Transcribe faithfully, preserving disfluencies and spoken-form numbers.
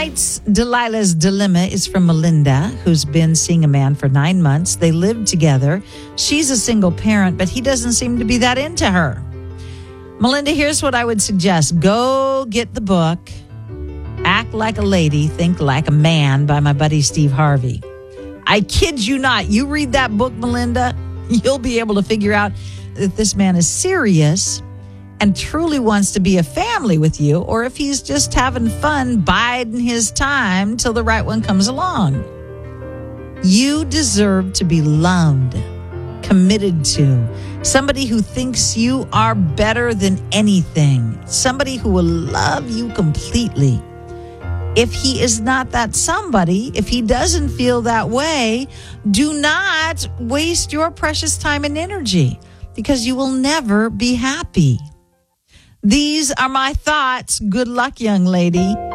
Tonight's Delilah's Dilemma is from Melinda, who's been seeing a man for nine months. They live together. She's a single parent, but he doesn't seem to be that into her. Melinda, here's what I would suggest. Go get the book, Act Like a Lady, Think Like a Man by my buddy Steve Harvey. I kid you not. You read that book, Melinda, you'll be able to figure out if this man is serious and truly wants to be a family with you, or if he's just having fun biding his time till the right one comes along. You deserve to be loved, committed to, somebody who thinks you are better than anything, somebody who will love you completely. If he is not that somebody, if he doesn't feel that way, do not waste your precious time and energy, because you will never be happy. These are my thoughts. Good luck, young lady.